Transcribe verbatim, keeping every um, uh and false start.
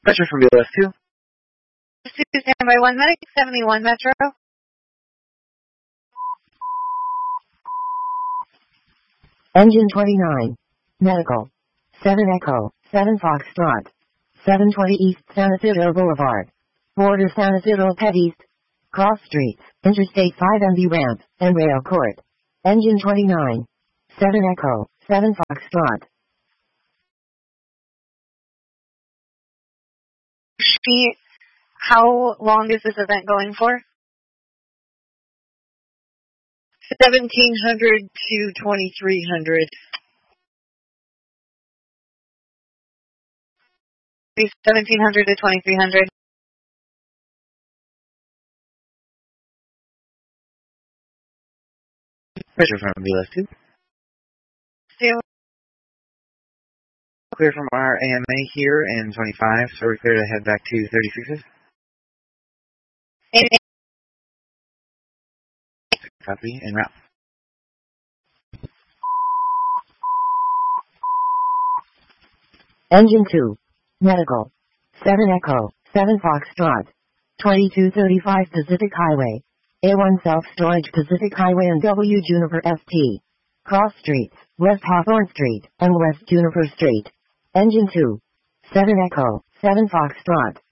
Pressure from B L S two. Standby one medic, seventy-one Metro. Engine twenty-nine. Medical. seven Echo, seven Foxtrot. seven twenty East San Isidro Boulevard. Border San Isidro Pet East. Cross Streets, Interstate five M B Ramp, and Rail Court. Engine twenty-nine. seven Echo, seven Foxtrot. She, how long is this event going for? seventeen hundred to twenty-three hundred. seventeen hundred to twenty-three hundred. Pressure from B L S two. Two. Clear from our A M A here in twenty-five, so we're clear to head back to thirty-sixes. Eight. Copy, en route. Engine two. Medical. seven Echo, seven Foxtrot. twenty-two thirty-five Pacific Highway. A one Self-Storage Pacific Highway and W Juniper S T. Cross Streets, West Hawthorne Street, and West Juniper Street. Engine two. seven Echo, seven Foxtrot.